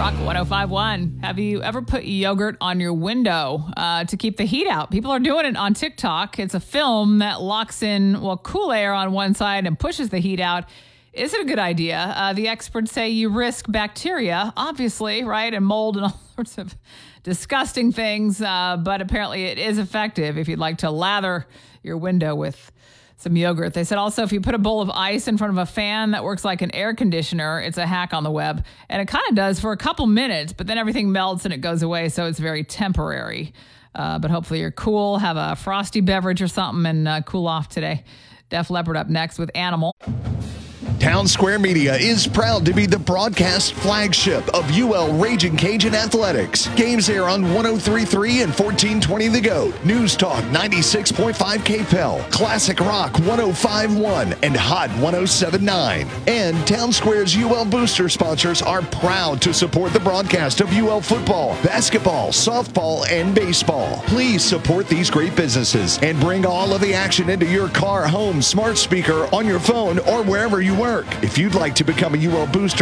Rock 105.1. Have you ever put yogurt on your window to keep the heat out? People are doing it on TikTok. It's a film that locks in, cool air on one side and pushes the heat out. Is it a good idea? The experts say you risk bacteria, obviously, right? And mold and all sorts of disgusting things. But apparently it is effective if you'd like to lather your window with some yogurt. They said also if you put a bowl of ice in front of a fan that works like an air conditioner, it's a hack on the web. And it kind of does for a couple minutes, but then everything melts and it goes away. So it's very temporary. But hopefully you're cool, have a frosty beverage or something and cool off today. Def Leppard up next with Animal. Town Square Media is proud to be the broadcast flagship of UL Raging Cajun Athletics. Games air on 103.3 and 1420 The Goat, News Talk 96.5 KPEL, Classic Rock 105.1, and Hot 107.9. And Town Square's UL Booster sponsors are proud to support the broadcast of UL football, basketball, softball, and baseball. Please support these great businesses and bring all of the action into your car, home, smart speaker, on your phone, or wherever you work. If you'd like to become a UL Booster